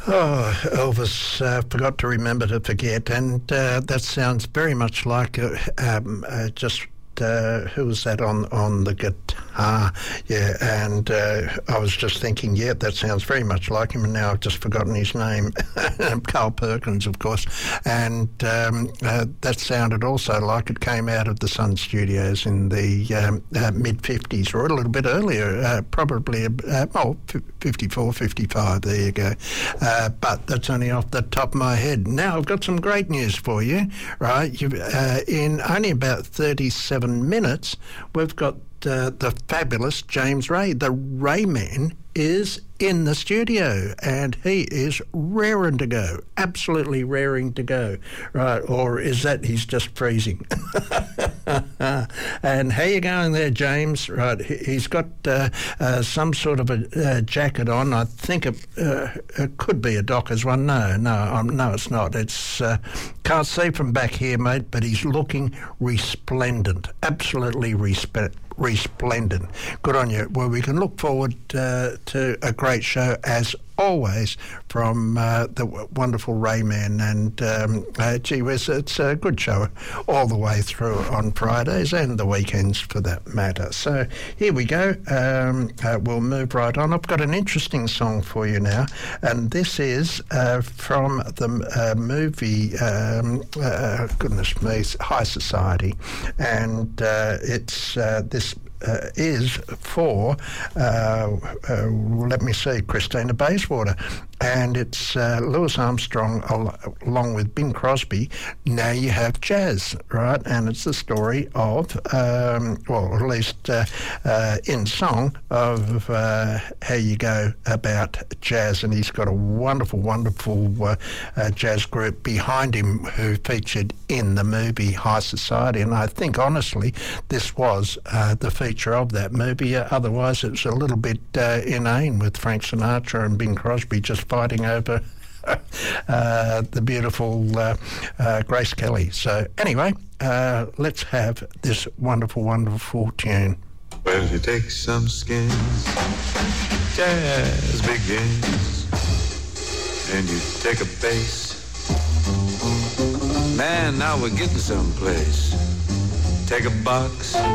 Oh, Elvis forgot to remember to forget, and that sounds very much like just who was that on the guitar? Yeah, and I was just thinking, yeah, that sounds very much like him, and now I've just forgotten his name. Carl Perkins, of course, and that sounded also like it came out of the Sun Studios in the mid-50s, or a little bit earlier, probably 54, 55, there you go. But that's only off the top of my head. Now I've got some great news for you, right? In only about 37 minutes, we've got the fabulous James Ray. The Rayman is in the studio, and he is raring to go, absolutely raring to go, right? Or is that he's just freezing? And how you going there, James? Right, he's got some sort of a jacket on. I think it could be a Dockers one. No, it's not. It's can't see from back here, mate, but he's looking resplendent, absolutely resplendent. Good on you. Well, we can look forward to a great show as always from the wonderful Rayman, and gee whiz, it's a good show all the way through on Fridays and the weekends for that matter. So here we go. We'll move right on. I've got an interesting song for you now, and this is from the movie goodness me, High Society, and it's this is for, let me see, Christina Bayswater. And it's Louis Armstrong along with Bing Crosby. Now you have jazz, right? And it's the story of, well, at least in song, of how you go about jazz. And he's got a wonderful, wonderful jazz group behind him who featured in the movie High Society. And I think, honestly, this was the feature of that movie. Otherwise, it was a little bit inane with Frank Sinatra and Bing Crosby just fighting over the beautiful Grace Kelly. So anyway, let's have this wonderful, wonderful tune. Well, you take some skins, jazz begins, and you take a bass. Man, now we're getting someplace. Take a box.